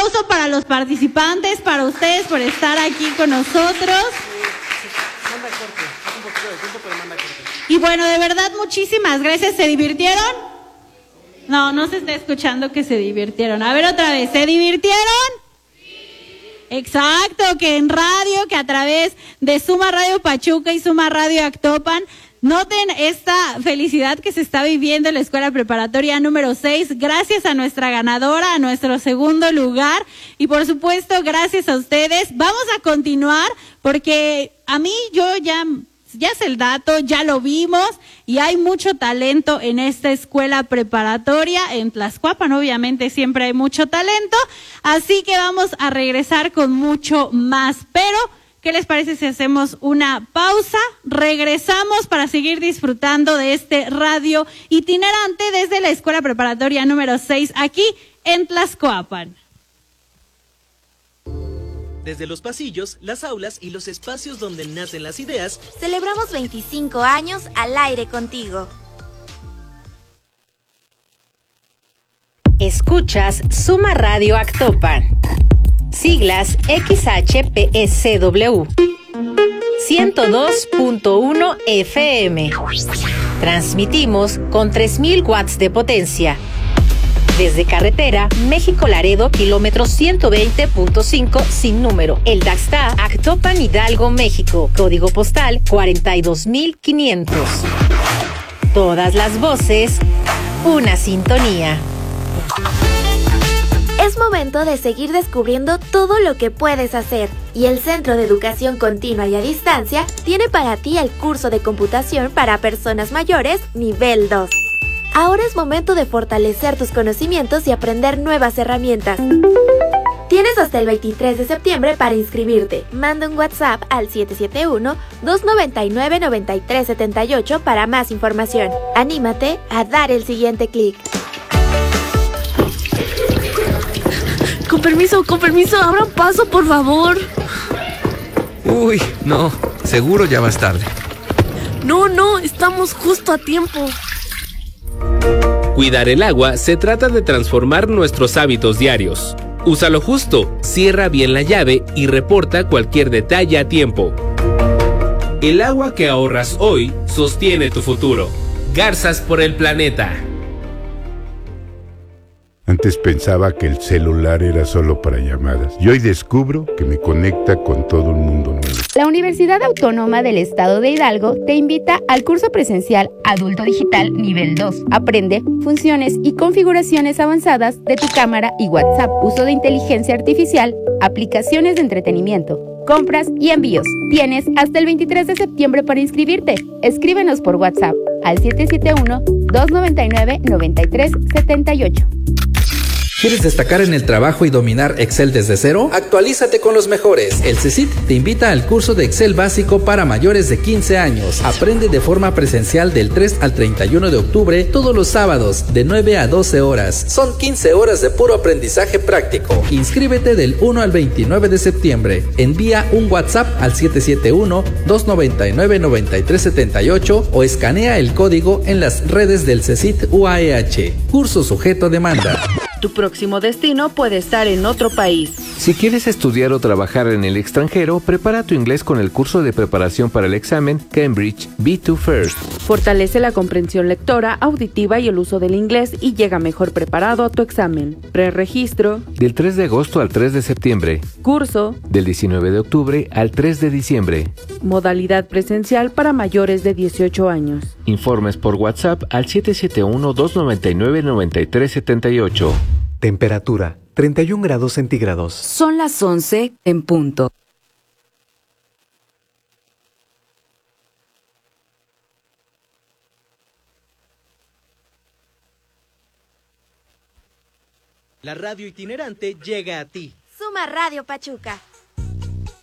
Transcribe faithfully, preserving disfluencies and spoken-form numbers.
aplauso para los participantes, para ustedes por estar aquí con nosotros. Y bueno, de verdad, muchísimas gracias. ¿Se divirtieron? No, no se está escuchando que se divirtieron. A ver otra vez, ¿se divirtieron? Exacto, que en radio, que a través de Suma Radio Pachuca y Suma Radio Actopan, noten esta felicidad que se está viviendo en la escuela preparatoria número seis, gracias a nuestra ganadora, a nuestro segundo lugar, y por supuesto, gracias a ustedes. Vamos a continuar, porque a mí yo ya... Ya es el dato, ya lo vimos, y hay mucho talento en esta escuela preparatoria, en Tlaxcuapan obviamente siempre hay mucho talento, así que vamos a regresar con mucho más, pero ¿qué les parece si hacemos una pausa? Regresamos para seguir disfrutando de este radio itinerante desde la escuela preparatoria número seis, aquí en Tlaxcuapan. Desde los pasillos, las aulas y los espacios donde nacen las ideas, celebramos veinticinco años al aire contigo. Escuchas Suma Radio Actopan, siglas X H P S W, ciento dos punto uno F M. Transmitimos con tres mil watts de potencia. Desde carretera, México-Laredo, kilómetro ciento veinte punto cinco, sin número. El Daxta, Actopan, Hidalgo, México. Código postal cuarenta y dos mil quinientos. Todas las voces, una sintonía. Es momento de seguir descubriendo todo lo que puedes hacer. Y el Centro de Educación Continua y a Distancia tiene para ti el curso de computación para personas mayores nivel dos. Ahora es momento de fortalecer tus conocimientos y aprender nuevas herramientas. Tienes hasta el veintitrés de septiembre para inscribirte. Manda un WhatsApp al siete siete uno, dos nueve nueve, nueve tres siete ocho para más información. Anímate a dar el siguiente clic. Con permiso, con permiso, abran paso, por favor. Uy, no, seguro ya vas tarde. No, no, estamos justo a tiempo. Cuidar el agua se trata de transformar nuestros hábitos diarios. Úsalo justo, cierra bien la llave y reporta cualquier detalle a tiempo. El agua que ahorras hoy sostiene tu futuro. Garzas por el planeta. Antes pensaba que el celular era solo para llamadas y hoy descubro que me conecta con todo el mundo nuevo. La Universidad Autónoma del Estado de Hidalgo te invita al curso presencial Adulto Digital Nivel dos. Aprende funciones y configuraciones avanzadas de tu cámara y WhatsApp, uso de inteligencia artificial, aplicaciones de entretenimiento, compras y envíos. Tienes hasta el veintitrés de septiembre para inscribirte. Escríbenos por WhatsApp al siete siete uno, dos nueve nueve, nueve tres siete ocho. ¿Quieres destacar en el trabajo y dominar Excel desde cero? Actualízate con los mejores. El CECIT te invita al curso de Excel básico para mayores de quince años. Aprende de forma presencial del tres al treinta y uno de octubre todos los sábados de nueve a doce horas. Son quince horas de puro aprendizaje práctico. Inscríbete del uno al veintinueve de septiembre. Envía un WhatsApp al siete siete uno, dos nueve nueve, nueve tres siete ocho o escanea el código en las redes del CECIT U A E H. Curso sujeto a demanda. Tu próximo destino puede estar en otro país. Si quieres estudiar o trabajar en el extranjero, prepara tu inglés con el curso de preparación para el examen Cambridge B dos First. Fortalece la comprensión lectora, auditiva y el uso del inglés y llega mejor preparado a tu examen. Preregistro del tres de agosto al tres de septiembre. Curso del diecinueve de octubre al tres de diciembre. Modalidad presencial para mayores de dieciocho años. Informes por WhatsApp al siete siete uno, dos nueve nueve, nueve tres siete ocho. Temperatura treinta y un grados centígrados. Son las once en punto. La radio itinerante llega a ti. Suma Radio Pachuca.